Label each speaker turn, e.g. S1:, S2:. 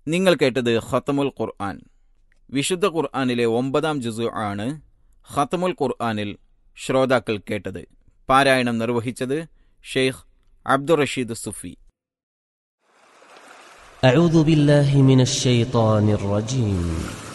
S1: നിങ്ങൾ കേട്ടത് ഖത്മുൽ ഖുർആൻ. വിശുദ്ധ ഖുർആനിലെ 9-ാം ജുസു ആണ് ഖത്മുൽ ഖുർആനിൽ ശ്രോതാക്കൾ കേട്ടത്. പാരായണം നിർവഹിച്ചത് ഷെയ്ഖ് അബ്ദുർ റഷീദ് സുഫി.
S2: أعوذ بالله من الشيطان الرجيم.